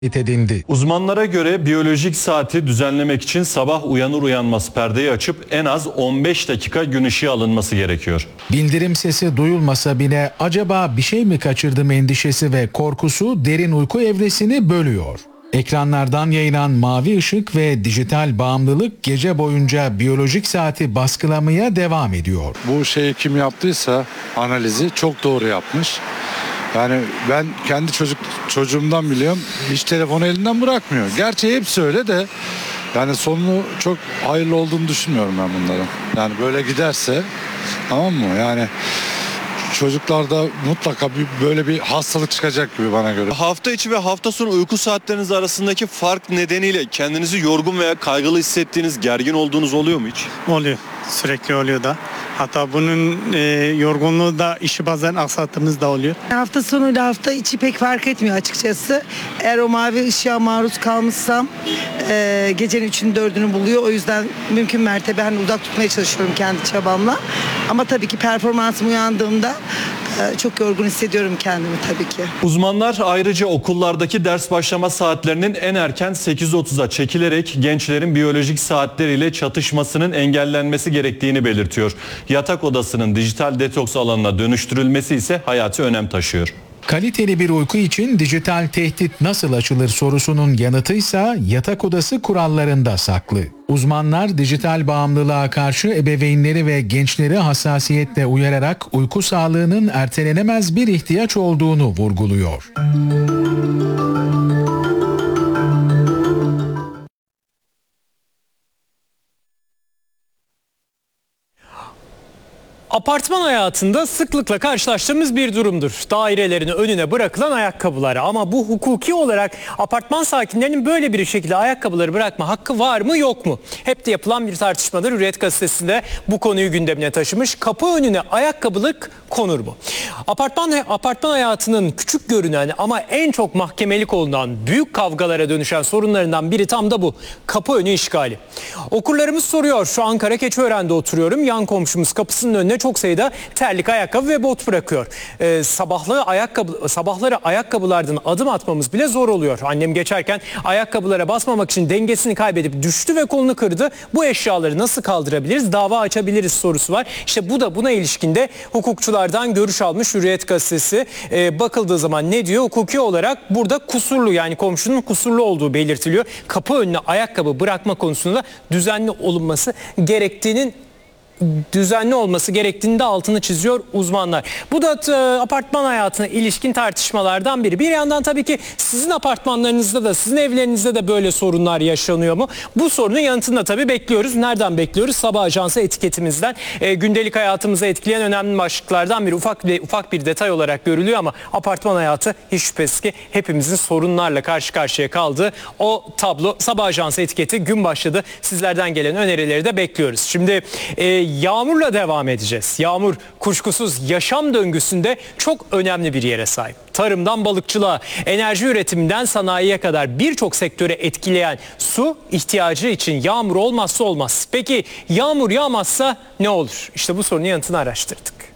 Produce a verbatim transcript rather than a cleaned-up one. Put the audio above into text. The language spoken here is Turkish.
edildi. Uzmanlara göre biyolojik saati düzenlemek için sabah uyanır uyanmaz perdeyi açıp en az on beş dakika gün ışığı alınması gerekiyor. Bildirim sesi duyulmasa bile acaba bir şey mi kaçırdım endişesi ve korkusu derin uyku evresini bölüyor. Ekranlardan yayılan mavi ışık ve dijital bağımlılık gece boyunca biyolojik saati baskılamaya devam ediyor. Bu şeyi kim yaptıysa analizi çok doğru yapmış. Yani ben kendi çocuk çocuğumdan biliyorum, hiç telefonu elinden bırakmıyor. Gerçi hepsi öyle de yani sonunu çok hayırlı olduğunu düşünmüyorum ben bunların. Yani böyle giderse, tamam mı? Yani çocuklarda mutlaka bir, böyle bir hastalık çıkacak gibi bana göre. Hafta içi ve hafta sonu uyku saatleriniz arasındaki fark nedeniyle kendinizi yorgun veya kaygılı hissettiğiniz, gergin olduğunuz oluyor mu hiç? Oluyor. Sürekli oluyor da. Hatta bunun e, yorgunluğu da işi bazen aksattığımız da oluyor. Hafta sonuyla hafta içi pek fark etmiyor açıkçası. Eğer o mavi ışığa maruz kalmışsam e, gecenin üçünü dördünü buluyor. O yüzden mümkün mertebe hani uzak tutmaya çalışıyorum kendi çabamla. Ama tabii ki performansım uyandığımda e, çok yorgun hissediyorum kendimi tabii ki. Uzmanlar ayrıca okullardaki ders başlama saatlerinin en erken sekiz otuza çekilerek gençlerin biyolojik saatleriyle çatışmasının engellenmesi gerektiğini belirtiyor. Yatak odasının dijital detoks alanına dönüştürülmesi ise hayati önem taşıyor. Kaliteli bir uyku için dijital tehdit nasıl aşılır sorusunun yanıtıysa yatak odası kurallarında saklı. Uzmanlar dijital bağımlılığa karşı ebeveynleri ve gençleri hassasiyetle uyararak uyku sağlığının ertelenemez bir ihtiyaç olduğunu vurguluyor. Apartman hayatında sıklıkla karşılaştığımız bir durumdur. Dairelerin önüne bırakılan ayakkabılar. Ama bu hukuki olarak apartman sakinlerinin böyle bir şekilde ayakkabıları bırakma hakkı var mı yok mu? Hep de yapılan bir tartışmadır. Hürriyet gazetesinde bu konuyu gündemine taşımış. Kapı önüne ayakkabılık konur mu? Apartman, apartman hayatının küçük görünen ama en çok mahkemelik olunan, büyük kavgalara dönüşen sorunlarından biri tam da bu. Kapı önü işgali. Okurlarımız soruyor. Şu Ankara Keçiören'de oturuyorum. Yan komşumuz kapısının önüne çok sayıda terlik, ayakkabı ve bot bırakıyor. Ee, sabahları ayakkabı sabahları ayakkabılardan adım atmamız bile zor oluyor. Annem geçerken ayakkabılara basmamak için dengesini kaybedip düştü ve kolunu kırdı. Bu eşyaları nasıl kaldırabiliriz? Dava açabiliriz sorusu var. İşte bu da buna ilişkinde hukukçulardan görüş almış Hürriyet gazetesi. Ee, bakıldığı zaman ne diyor? Hukuki olarak burada kusurlu, yani komşunun kusurlu olduğu belirtiliyor. Kapı önüne ayakkabı bırakma konusunda düzenli olunması gerektiğinin düzenli olması gerektiğini de altını çiziyor uzmanlar. Bu da e, apartman hayatına ilişkin tartışmalardan biri. Bir yandan tabii ki sizin apartmanlarınızda da, sizin evlerinizde de böyle sorunlar yaşanıyor mu? Bu sorunun yanıtını da tabii bekliyoruz. Nereden bekliyoruz? Sabah Ajansı etiketimizden. E, gündelik hayatımızı etkileyen önemli başlıklardan biri. Ufak bir, ufak bir detay olarak görülüyor ama apartman hayatı hiç şüphesiz ki hepimizin sorunlarla karşı karşıya kaldığı o tablo. Sabah Ajansı etiketi gün başladı. Sizlerden gelen önerileri de bekliyoruz. Şimdi e, yağmurla devam edeceğiz. Yağmur kuşkusuz yaşam döngüsünde çok önemli bir yere sahip. Tarımdan balıkçılığa, enerji üretiminden sanayiye kadar birçok sektörü etkileyen su ihtiyacı için yağmur olmazsa olmaz. Peki yağmur yağmazsa ne olur? İşte bu sorunun yanıtını araştırdık.